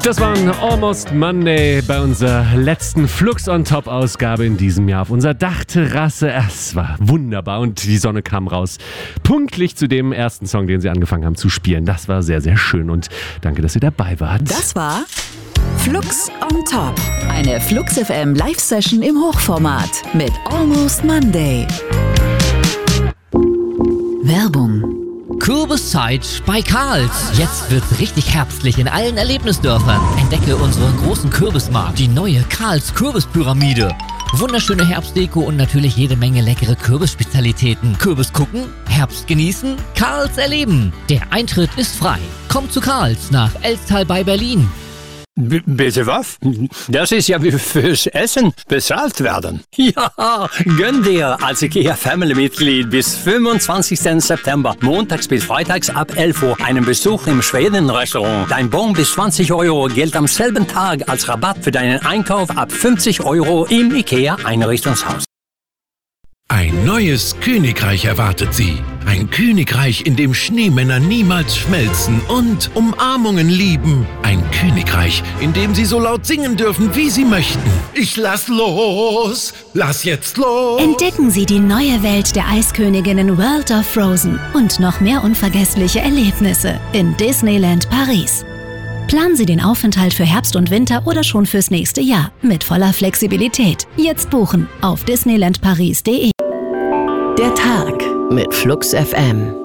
Das war ein Almost Monday bei unserer letzten Flux on Top Ausgabe in diesem Jahr auf unserer Dachterrasse. Es war wunderbar und die Sonne kam raus. Pünktlich zu dem ersten Song, den sie angefangen haben zu spielen. Das war sehr, sehr schön und danke, dass ihr dabei wart. Das war Flux on Top. Eine Flux FM Live-Session im Hochformat mit Almost Monday. Werbung. Kürbiszeit bei Karls. Jetzt wird's richtig herbstlich in allen Erlebnisdörfern. Entdecke unseren großen Kürbismarkt, die neue Karls Kürbispyramide. Wunderschöne Herbstdeko und natürlich jede Menge leckere Kürbisspezialitäten. Kürbis gucken, Herbst genießen, Karls erleben. Der Eintritt ist frei. Kommt zu Karls nach Elstal bei Berlin. Bitte was? Das ist ja wie fürs Essen bezahlt werden. Ja, gönn dir als IKEA-Family-Mitglied bis 25. September, montags bis freitags ab 11 Uhr, einen Besuch im Schweden-Restaurant. Dein Bon bis 20 Euro gilt am selben Tag als Rabatt für deinen Einkauf ab 50 Euro im IKEA-Einrichtungshaus. Ein neues Königreich erwartet Sie. Ein Königreich, in dem Schneemänner niemals schmelzen und Umarmungen lieben. Ein Königreich, in dem Sie so laut singen dürfen, wie Sie möchten. Ich lass los, lass jetzt los. Entdecken Sie die neue Welt der Eisköniginnen World of Frozen und noch mehr unvergessliche Erlebnisse in Disneyland Paris. Planen Sie den Aufenthalt für Herbst und Winter oder schon fürs nächste Jahr mit voller Flexibilität. Jetzt buchen auf disneylandparis.de. Der Tag mit Flux FM.